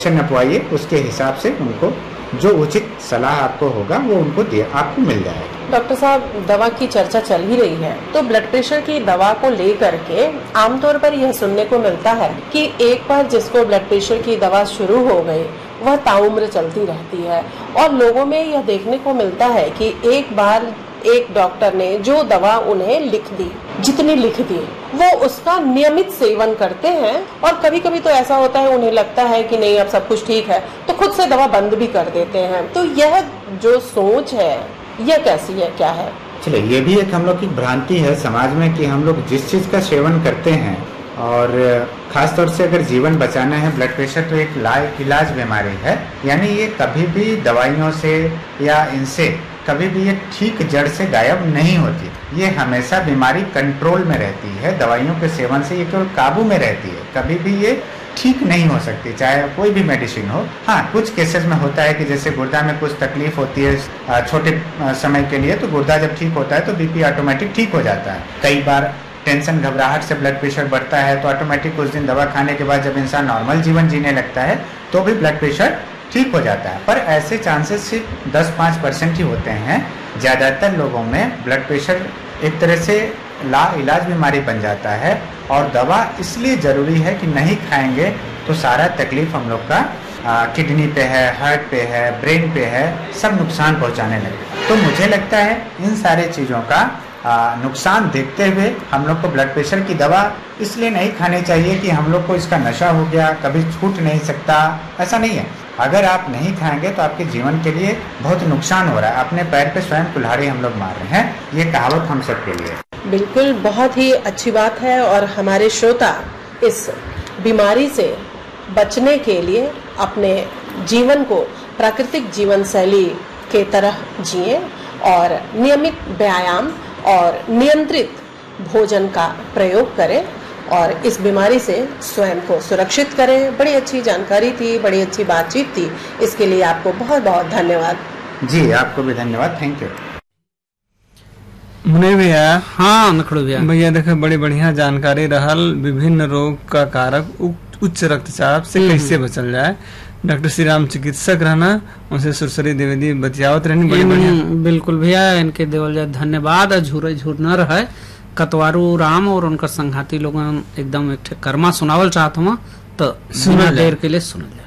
नपवाइए, उसके हिसाब से उनको जो उचित सलाह आपको होगा वो उनको आपको मिल जाएगा। डॉक्टर साहब, दवा की चर्चा चल ही रही है, तो ब्लड प्रेशर की दवा को लेकर के आमतौर पर यह सुनने को मिलता है कि एक बार जिसको ब्लड प्रेशर की दवा शुरू हो गई वह ताउम्र चलती रहती है, और लोगों में यह देखने को मिलता है कि एक बार एक डॉक्टर ने जो दवा उन्हें लिख दी, जितनी लिख दी, वो उसका नियमित सेवन करते हैं, और कभी कभी तो ऐसा होता है उन्हें लगता है कि नहीं अब सब कुछ ठीक है तो खुद से दवा बंद भी कर देते हैं। तो यह जो सोच है यह कैसी है, क्या है? चलिए, ये भी एक हम लोग की भ्रांति है समाज में कि हम लोग जिस चीज का सेवन करते हैं, और खास तौर से अगर जीवन बचाना है, ब्लड प्रेशर तो एक लाइलाज बीमारी है, यानी ये कभी भी दवाइयों से या इनसे कभी भी ये ठीक जड़ से गायब नहीं होती। ये हमेशा बीमारी कंट्रोल में रहती है, दवाइयों के सेवन से ये केवल काबू में रहती है, कभी भी ये ठीक नहीं हो सकती, चाहे कोई भी मेडिसिन हो। हाँ, कुछ केसेस में होता है कि जैसे गुर्दा में कुछ तकलीफ होती है छोटे समय के लिए, तो गुर्दा जब ठीक होता है तो बीपी ऑटोमेटिक ठीक हो जाता है। कई बार टेंशन घबराहट से ब्लड प्रेशर बढ़ता है तो ऑटोमेटिक कुछ दिन दवा खाने के बाद जब इंसान नॉर्मल जीवन जीने लगता है तो भी ब्लड प्रेशर ठीक हो जाता है। पर ऐसे चांसेस सिर्फ 10-5% ही होते हैं। ज़्यादातर लोगों में ब्लड प्रेशर एक तरह से लाइलाज बीमारी बन जाता है, और दवा इसलिए ज़रूरी है कि नहीं खाएंगे तो सारा तकलीफ हम लोग का किडनी पे है, हार्ट पे है, ब्रेन पे है, सब नुकसान पहुंचाने लगे। तो मुझे लगता है इन सारे चीज़ों का नुकसान देखते हुए हम लोग को ब्लड प्रेशर की दवा इसलिए नहीं खानी चाहिए कि हम लोग को इसका नशा हो गया, कभी छूट नहीं सकता, ऐसा नहीं है। अगर आप नहीं खाएंगे तो आपके जीवन के लिए बहुत नुकसान हो रहा है, अपने पैर पे स्वयं कुल्हाड़ी हम लोग मार रहे हैं, ये कहावत हम सब के लिए। बिल्कुल, बहुत ही अच्छी बात है, और हमारे श्रोता इस बीमारी से बचने के लिए अपने जीवन को प्राकृतिक जीवन शैली के तरह जिए, और नियमित व्यायाम और नियंत्रित भोजन का प्रयोग करें, और इस बीमारी से स्वयं को सुरक्षित करें। बड़ी अच्छी जानकारी थी, बड़ी अच्छी बातचीत थी, इसके लिए आपको बहुत बहुत धन्यवाद। जी, आपको भी धन्यवाद, थैंक यू। मुने भैया। हाँ नखड़ू भैया देखे बड़ी बढ़िया जानकारी रहल, विभिन्न रोग का कारक उच्च रक्तचाप से कैसे बचल जाए। डॉक्टर श्री राम चिकित्सक रहना, उनसे सुरसरी द्विवेदी बतियावत रहनी, बड़ी बढ़िया। बिल्कुल भैया, इनके देवल जाए धन्यवाद। झूरे झूर न रहे कतवारू राम और उनका संघाती लोग एकदम एक कर्मा सुनावल चाहत हूँ, तो सुना देर के लिए सुन